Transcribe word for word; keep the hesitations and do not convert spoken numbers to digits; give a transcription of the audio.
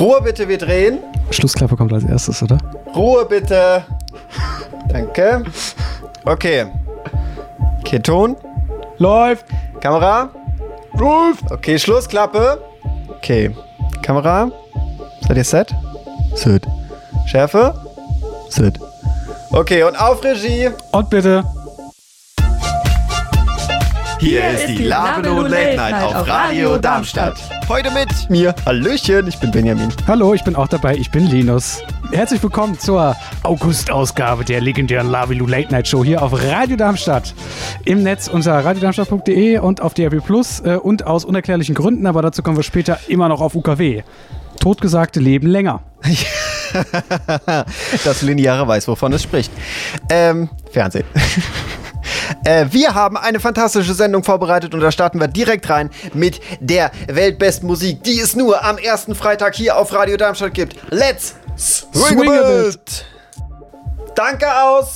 Ruhe bitte, wir drehen. Schlussklappe kommt als erstes, oder? Ruhe bitte. Danke. Okay. Okay, Ton. Läuft. Kamera. Läuft. Okay, Schlussklappe. Okay. Kamera. Seid ihr set? Set. Schärfe. Set. Okay, und auf Regie. Und bitte. Hier ist die Lavelo Late Night auf Radio Darmstadt. Heute mit mir. Hallöchen, ich bin Benjamin. Hallo, ich bin auch dabei, ich bin Linus. Herzlich willkommen zur August-Ausgabe der legendären Lavelo Late Night Show hier auf Radio Darmstadt. Im Netz unter radiodarmstadt punkt de und auf D R B Plus äh, und aus unerklärlichen Gründen, aber dazu kommen wir später immer noch auf U K W. Totgesagte leben länger. Das Lineare weiß, wovon es spricht. Ähm, Fernsehen. Äh, wir haben eine fantastische Sendung vorbereitet und da starten wir direkt rein mit der weltbesten Musik, die es nur am ersten Freitag hier auf Radio Darmstadt gibt. Let's swing, swing a bit! Danke aus